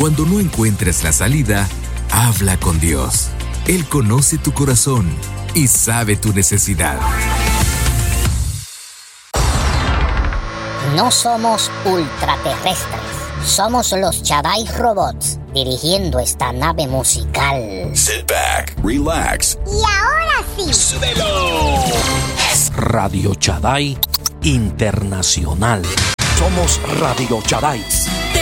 Cuando no encuentres la salida, habla con Dios. Él conoce tu corazón y sabe tu necesidad. No somos ultraterrestres. Somos los Chadai Robots dirigiendo esta nave musical. Sit back, relax. Y ahora sí, ¡súbelo! Es Radio Chadai Internacional. Somos Radio Chadai.